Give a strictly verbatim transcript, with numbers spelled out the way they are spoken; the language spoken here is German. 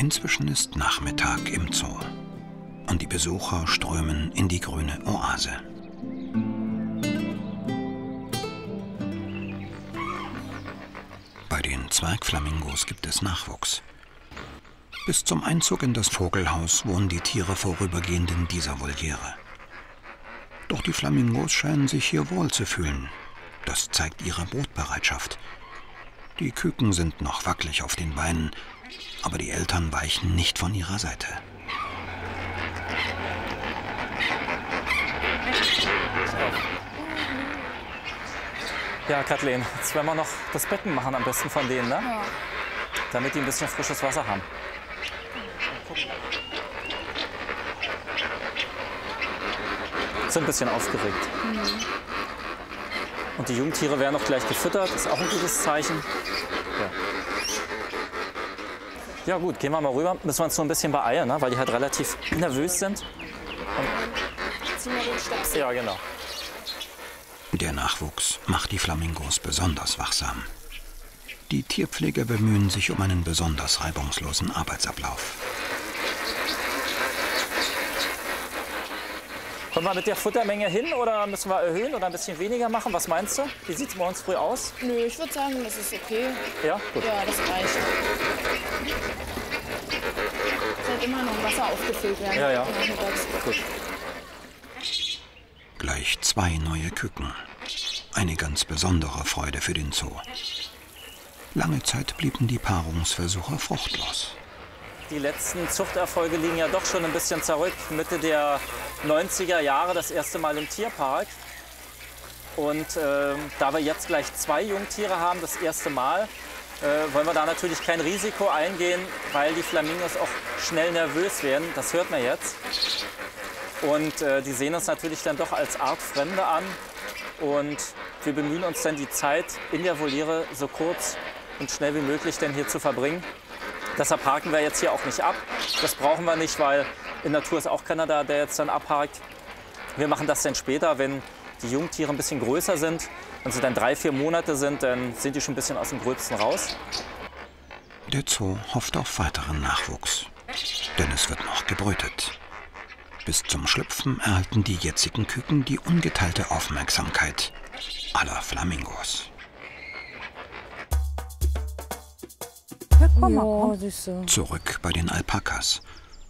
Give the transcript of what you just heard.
Inzwischen ist Nachmittag im Zoo und die Besucher strömen in die grüne Oase. Bei den Zwergflamingos gibt es Nachwuchs. Bis zum Einzug in das Vogelhaus wohnen die Tiere vorübergehend in dieser Voliere. Doch die Flamingos scheinen sich hier wohl zu fühlen. Das zeigt ihre Brutbereitschaft. Die Küken sind noch wackelig auf den Beinen, aber die Eltern weichen nicht von ihrer Seite. Ja, Kathleen, jetzt werden wir noch das Becken machen, am besten von denen, ne? Ja. Damit die ein bisschen frisches Wasser haben. Sind ein bisschen aufgeregt. Mhm. Und die Jungtiere werden auch gleich gefüttert, ist auch ein gutes Zeichen. Ja. Ja gut, gehen wir mal rüber. Müssen wir uns so ein bisschen beeilen, ne? Weil die halt relativ nervös sind. Ziehen wir den Stöpsel. Ja, genau. Der Nachwuchs macht die Flamingos besonders wachsam. Die Tierpfleger bemühen sich um einen besonders reibungslosen Arbeitsablauf. Kommen wir mit der Futtermenge hin oder müssen wir erhöhen oder ein bisschen weniger machen? Was meinst du? Wie sieht es morgens früh aus? Nö, ich würde sagen, das ist okay. Ja, gut. Ja, das reicht. Es sollte immer noch Wasser aufgefüllt werden. Ja, ja. Nachmittags. Gut. Gleich zwei neue Küken. Eine ganz besondere Freude für den Zoo. Lange Zeit blieben die Paarungsversuche fruchtlos. Die letzten Zuchterfolge liegen ja doch schon ein bisschen zurück. Mitte der neunziger Jahre das erste Mal im Tierpark. Und äh, da wir jetzt gleich zwei Jungtiere haben, das erste Mal, äh, wollen wir da natürlich kein Risiko eingehen, weil die Flamingos auch schnell nervös werden. Das hört man jetzt. Und äh, die sehen uns natürlich dann doch als Artfremde an. Und wir bemühen uns dann, die Zeit in der Voliere so kurz und schnell wie möglich denn hier zu verbringen. Deshalb parken wir jetzt hier auch nicht ab. Das brauchen wir nicht, weil in der Natur ist auch keiner da, der jetzt dann abhakt. Wir machen das dann später, wenn die Jungtiere ein bisschen größer sind. Wenn sie dann drei, vier Monate sind, dann sind die schon ein bisschen aus dem Gröbsten raus. Der Zoo hofft auf weiteren Nachwuchs, denn es wird noch gebrütet. Bis zum Schlüpfen erhalten die jetzigen Küken die ungeteilte Aufmerksamkeit aller Flamingos. Ja, komm mal, komm. Süße. Zurück bei den Alpakas.